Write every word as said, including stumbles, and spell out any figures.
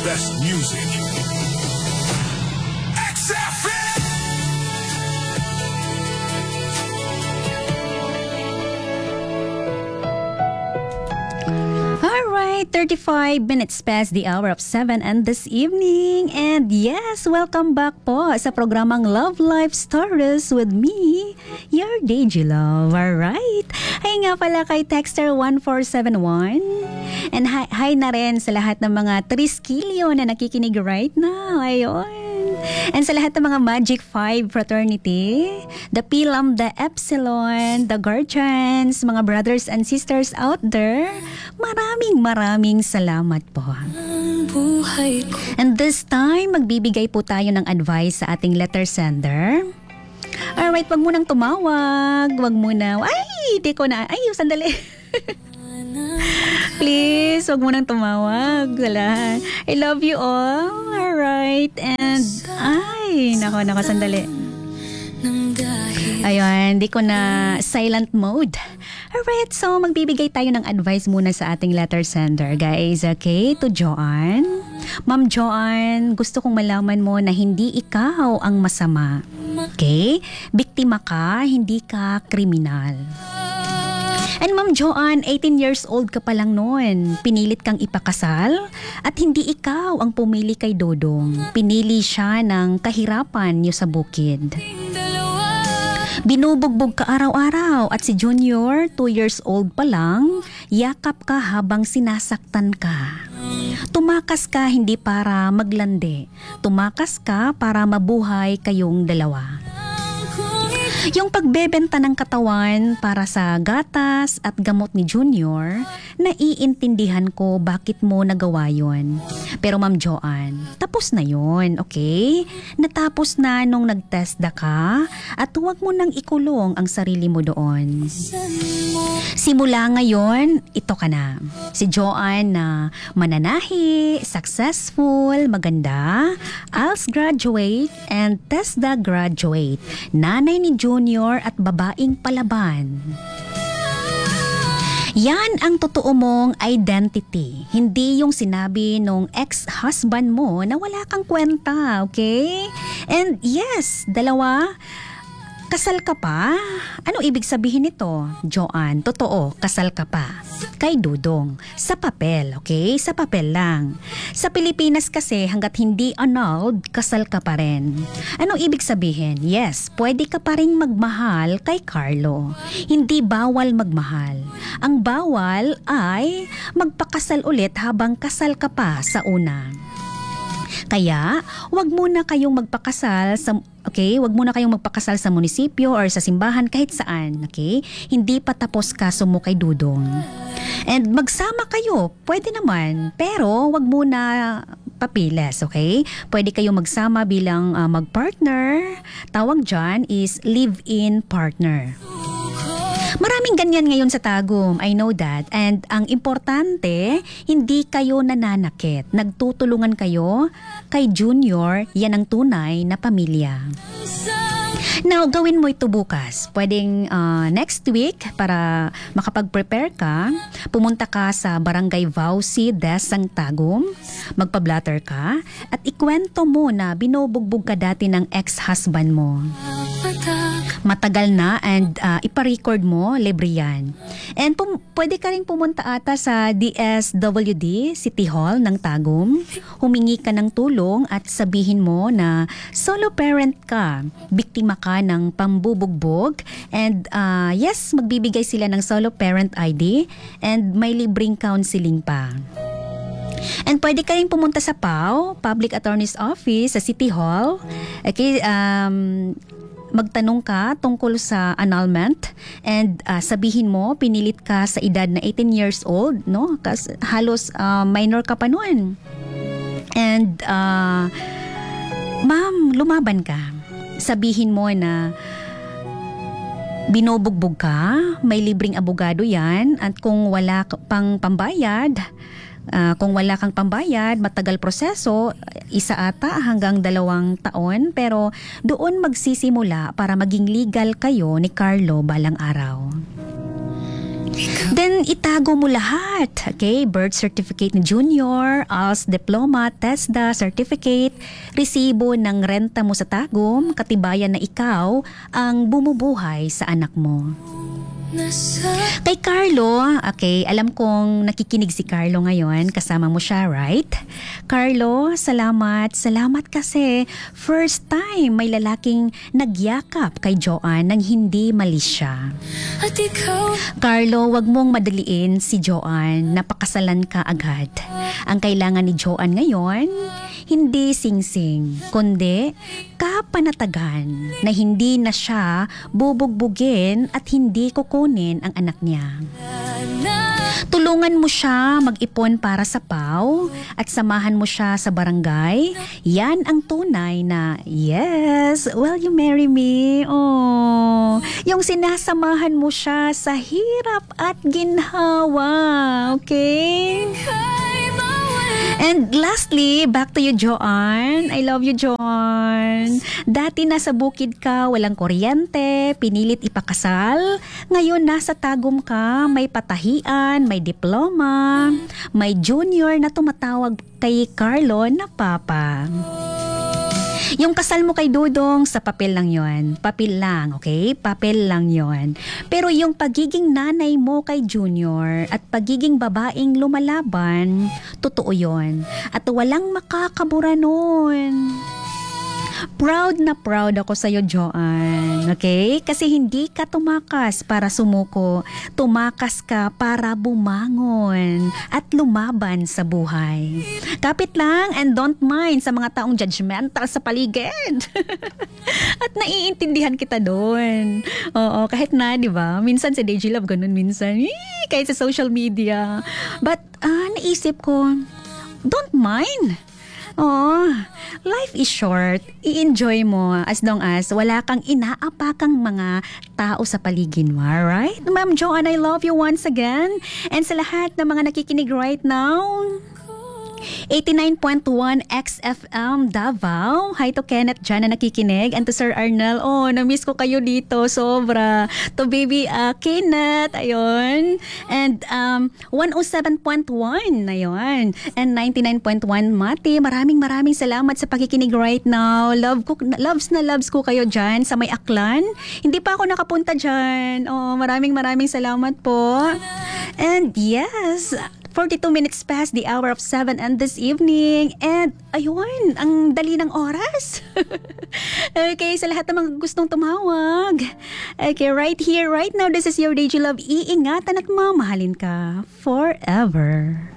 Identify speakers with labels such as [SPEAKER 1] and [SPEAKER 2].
[SPEAKER 1] best music. X F M!
[SPEAKER 2] Alright, thirty-five minutes past the hour of seven and this evening. And yes, welcome back po sa programang Love Life Stories with me, your Deji Love. Alright. Hi nga pala kay Texter one four seven one. And hi, hi na rin sa lahat ng mga Triskilio na nakikinig right now. Ayun. And sa lahat ng mga Magic five fraternity, the Pi Lambda Epsilon, the Guardians, mga brothers and sisters out there, maraming maraming salamat po. And this time, magbibigay po tayo ng advice sa ating letter sender. Alright, wag munang tumawag, wag muna, ay, di ko na, ay, sandali. Please, wag mo nang tumawag. Wala. I love you all. Alright. And, ay, nako, nako, sandali. Ayun, di ko na silent mode. Alright, so magbibigay tayo ng advice muna sa ating letter sender, guys. Okay, to Joanne. Ma'am Joanne, gusto kong malaman mo na hindi ikaw ang masama. Okay? Biktima ka, hindi ka kriminal. And Ma'am Joanne, eighteen years old ka pa lang noon. Pinilit kang ipakasal at hindi ikaw ang pumili kay Dodong. Pinili siya ng kahirapan niyo sa bukid. Binubugbog ka araw-araw at si Junior, two years old pa lang, yakap ka habang sinasaktan ka. Tumakas ka hindi para maglandi. Tumakas ka para mabuhay kayong dalawa. Yung pagbebenta ng katawan para sa gatas at gamot ni Junior, naiintindihan ko bakit mo nagawa yun. Pero Ma'am Joanne, tapos na yun, okay? Natapos na nung nagtesda ka at huwag mo nang ikulong ang sarili mo doon. Simula ngayon, ito ka na. Si Joanne na mananahi, successful, maganda, A L S graduate, and TESDA graduate. Nanay ni Junior at babaeng palaban. Yan ang totoo mong identity. Hindi yung sinabi nung ex-husband mo na wala kang kwenta, okay? And yes, dalawa, kasal ka pa? Ano ibig sabihin nito, Joanne? Totoo, kasal ka pa. Kay Dudong. Sa papel, okay? Sa papel lang. Sa Pilipinas kasi, hanggat hindi annulled, kasal ka pa rin. Anong ibig sabihin? Yes, pwede ka pa rin magmahal kay Carlo. Hindi bawal magmahal. Ang bawal ay magpakasal ulit habang kasal ka pa sa una. Kaya, wag muna kayong magpakasal sa okay, wag muna kayong magpakasal sa munisipyo or sa simbahan kahit saan, okay? Hindi pa tapos kaso mo kay Dudong. And magsama kayo, pwede naman, pero wag muna papiles, okay? Pwede kayong magsama bilang uh, magpartner. Tawag dyan is live-in partner. Maraming ganyan ngayon sa Tagum, I know that. And ang importante, hindi kayo nananakit. Nagtutulungan kayo kay Junior, yan ang tunay na pamilya. Now, gawin mo ito bukas. Pwedeng uh, next week para makapag-prepare ka, pumunta ka sa Barangay Vauci des ng Tagum, magpa-blatter ka, at ikwento mo na binubugbog ka dati ng ex-husband mo. Matagal na and uh, ipa-record mo, libre yan. And pum- pwede ka rin pumunta ata sa D S W D City Hall ng Tagum. Humingi ka ng tulong at sabihin mo na solo parent ka, biktima ka ng pambubugbog, and uh, yes, magbibigay sila ng solo parent I D and may libreng counseling pa. And pwede ka rin pumunta sa P A O, Public Attorney's Office, sa City Hall. Okay, um... magtanong ka tungkol sa annulment and uh, sabihin mo pinilit ka sa edad na eighteen years old, no? Kasi halos uh, minor ka pa noon. And uh, ma'am, lumaban ka. Sabihin mo na binubugbog ka, may libreng abogado yan, at kung wala pang pambayad, Uh, kung wala kang pambayad, matagal proseso, isa ata hanggang dalawang taon, pero doon magsisimula para maging legal kayo ni Carlo balang araw. Then, itago mo lahat. Okay? Birth certificate ni Junior, A L S diploma, TESDA certificate, resibo ng renta mo sa Tagum, katibayan na ikaw ang bumubuhay sa anak mo. Kay Carlo, okay, alam kong nakikinig si Carlo ngayon, kasama mo siya, right? Carlo, salamat. Salamat kasi first time may lalaking nagyakap kay Joanne nang hindi mali siya. Carlo, wag mong madaliin si Joanne, napakasalan ka agad. Ang kailangan ni Joanne ngayon, hindi singsing, kundi kapanatagan na hindi na siya bubugbugin at hindi kukunin ang anak niya. Tulungan mo siya mag-ipon para sa P A W at samahan mo siya sa barangay. Yan ang tunay na, yes, will you marry me? Oh, yung sinasamahan mo siya sa hirap at ginhawa, okay? And lastly, back to you, Joanne. I love you, Joanne. Dati nasa bukid ka, walang kuryente, pinilit ipakasal. Ngayon nasa Tagum ka, may patahian, may diploma, may junior na tumatawag kay Carlo na papa. Yung kasal mo kay Dudong, sa papel lang yon. Papel lang, okay? Papel lang yon. Pero yung pagiging nanay mo kay Junior at pagiging babaeng lumalaban, totoo yon. At walang makakabura nun. Proud na proud ako sa'yo, Joanne. Okay? Kasi hindi ka tumakas para sumuko. Tumakas ka para bumangon at lumaban sa buhay. Kapit lang and don't mind sa mga taong judgmental sa paligid. At naiintindihan kita doon. Oo, kahit na, di ba? Minsan sa D J Love, ganun minsan. Eee, kahit sa social media. But, ah, naisip ko, don't mind. Oh, life is short. I-enjoy mo as long as wala kang inaapakang mga tao sa paligid mo, alright? Ma'am Joanne, I love you once again. And sa lahat ng mga nakikinig right now, eighty-nine point one X F M Davao. Hi to Kenneth dyan na nakikinig. And to Sir Arnel, oh, na-miss ko kayo dito. Sobra. To baby uh, Kenneth, ayun. And um, one oh seven point one, ayun. And ninety-nine point one Mati. Maraming maraming salamat sa pakikinig right now. Love ko, loves na loves ko kayo dyan sa may Aklan. Hindi pa ako nakapunta dyan. Oh, maraming maraming salamat po. And yes, forty-two minutes past the hour of seven and this evening. And ayun, ang dali ng oras. Okay, sa lahat ng mga gustong tumawag. Okay, right here, right now, this is your D J Love. Iingatan at mamahalin ka forever.